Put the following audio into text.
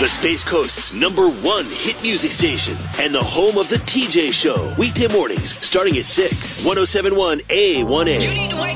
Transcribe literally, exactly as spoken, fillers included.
the Space Coast's number one hit music station, and the home of the T J Show. Weekday mornings starting at six. one oh seven point one A one A. You need to wake